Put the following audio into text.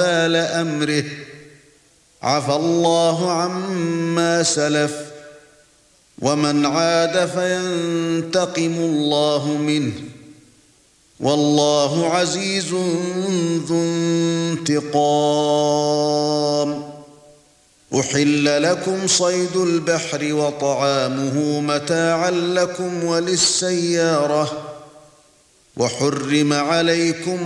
وآل أمره عفى الله عما سلف ومن عاد فينتقم الله منه والله عزيز ذو انتقام. أحل لكم صيد البحر وطعامه متاعا لكم وللسيارة وحرم عليكم